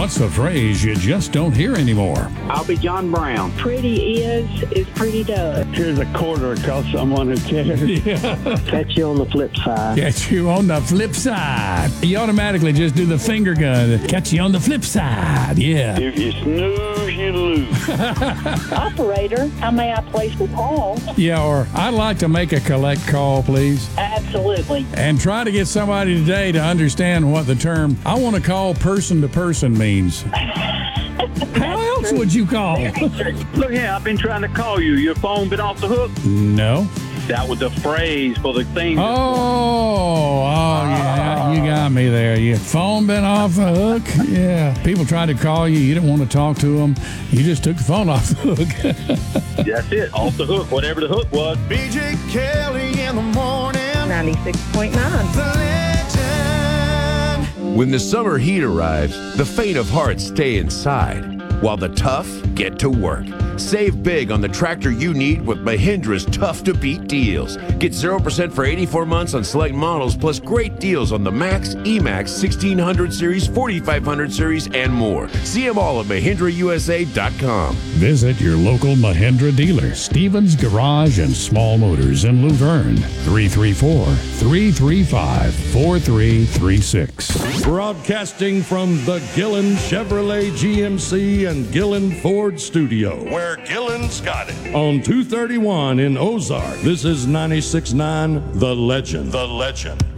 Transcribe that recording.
What's a phrase you just don't hear anymore? I'll be John Brown. Pretty is pretty does. Here's a quarter across someone who cares. Catch you on the flip side. Catch you on the flip side. You automatically just do the finger gun. Catch you on the flip side. Yeah. If you snooze, you lose. Operator, how may I place the call? Yeah, or I'd like to make a collect call, please. Absolutely. And try to get somebody today to understand what the term "I want to call person to person" means. How else would you call? Look here, I've been trying to call you. Your phone been off the hook? No. That was the phrase for the thing. Yeah, you got me there. Your phone been off the hook? Yeah. People tried to call you. You didn't want to talk to them. You just took the phone off the hook. That's it, off the hook, whatever the hook was. BJ Kelly in the morning. 96.9. The legend. When the summer heat arrives, the faint of heart stay inside, while the tough get to work. Save big on the tractor you need with Mahindra's tough-to-beat deals. Get 0% for 84 months on select models, plus great deals on the Max, E-Max, 1600 Series, 4500 Series, and more. See them all at MahindraUSA.com. Visit your local Mahindra dealer, Stevens Garage and Small Motors in Luverne, 334-335-4336. Broadcasting from the Gillen Chevrolet GMC and Gillen Ford Studio. Where Gillen's got it. On 231 in Ozark, this is 96.9 The Legend. The legend.